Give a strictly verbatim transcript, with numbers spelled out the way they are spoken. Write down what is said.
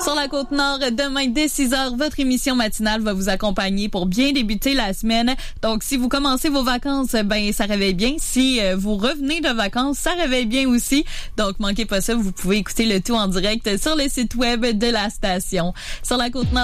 Sur la Côte-Nord, demain dès six heures, votre émission matinale va vous accompagner pour bien débuter la semaine. Donc, si vous commencez vos vacances, ben ça réveille bien. Si euh, vous revenez de vacances, ça réveille bien aussi. Donc, manquez pas ça, vous pouvez écouter le tout en direct sur le site web de la station. Sur la Côte-Nord,